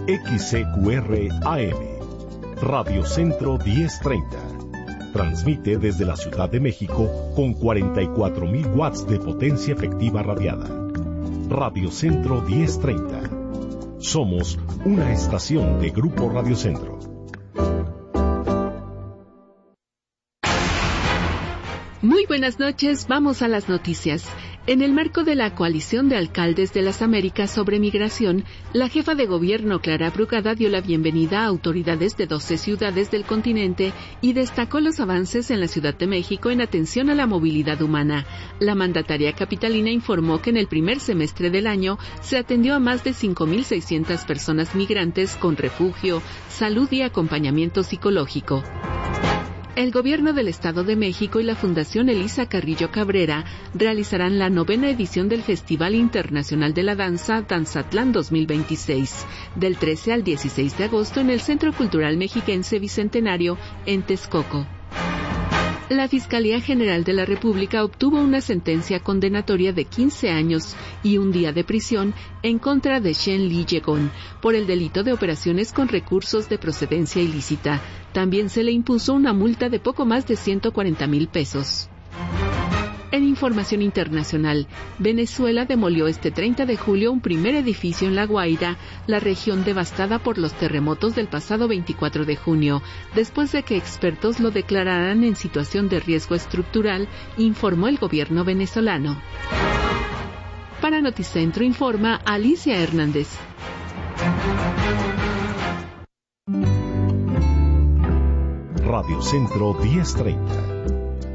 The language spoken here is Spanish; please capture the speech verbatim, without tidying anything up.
X C Q R A M, Radio Centro diez treinta. Transmite desde la Ciudad de México con cuarenta y cuatro mil watts de potencia efectiva radiada. Radio Centro diez treinta. Somos una estación de Grupo Radio Centro. Muy buenas noches, vamos a las noticias. En el marco de la Coalición de Alcaldes de las Américas sobre Migración, la jefa de gobierno Clara Brugada dio la bienvenida a autoridades de doce ciudades del continente y destacó los avances en la Ciudad de México en atención a la movilidad humana. La mandataria capitalina informó que en el primer semestre del año se atendió a más de cinco mil seiscientas personas migrantes con refugio, salud y acompañamiento psicológico. El Gobierno del Estado de México y la Fundación Elisa Carrillo Cabrera realizarán la novena edición del Festival Internacional de la Danza Danzatlán dos mil veintiséis, del trece al dieciséis de agosto en el Centro Cultural Mexiquense Bicentenario en Texcoco. La Fiscalía General de la República obtuvo una sentencia condenatoria de quince años y un día de prisión en contra de Shen Li Yegon por el delito de operaciones con recursos de procedencia ilícita. También se le impuso una multa de poco más de ciento cuarenta mil pesos. En información internacional, Venezuela demolió este treinta de julio un primer edificio en La Guaira, la región devastada por los terremotos del pasado veinticuatro de junio, después de que expertos lo declararan en situación de riesgo estructural, informó el gobierno venezolano. Para Noticentro informa Alicia Hernández. Radio Centro diez treinta.